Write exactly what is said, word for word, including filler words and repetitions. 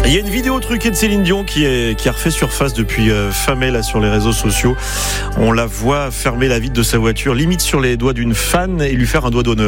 Il y a une vidéo truquée de Céline Dion qui, est, qui a refait surface depuis euh, fin mai là, sur les réseaux sociaux. On la voit fermer la vitre de sa voiture, limite sur les doigts d'une fan et lui faire un doigt d'honneur.